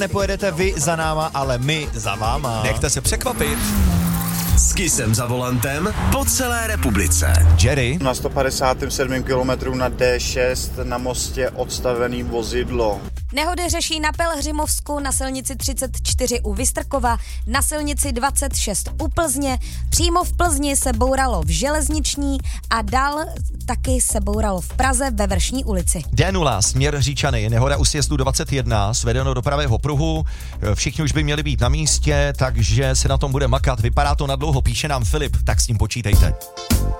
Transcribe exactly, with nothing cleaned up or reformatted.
Nepojedete vy za náma, ale my za váma. Nechte se překvapit. S Kissem za volantem po celé republice. Jerry. Na sto padesát sedm kilometrů na D šest na mostě odstavený vozidlo. Nehody řeší na Pelhřimovsku, na silnici třicet čtyři u Vystrkova, na silnici dvacet šest u Plzně, přímo v Plzni se bouralo v Železniční a dál taky se bouralo v Praze ve Vršní ulici. D nula, směr Říčany, nehoda u sjezdu dvacet jedna, svedeno do pravého pruhu, všichni už by měli být na místě, takže se na tom bude makat, vypadá to na dlouho, píše nám Filip, tak s tím počítejte.